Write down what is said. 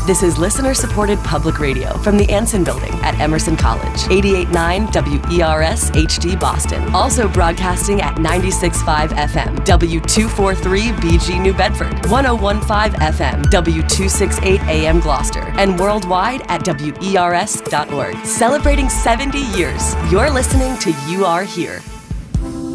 This is listener-supported public radio from the Anson Building at Emerson College. 88.9 WERS HD Boston. Also broadcasting at 96.5 FM W243 BG New Bedford. 101.5 FM W268 AM Gloucester. And worldwide at WERS.org. Celebrating 70 years. You're listening to You Are Here.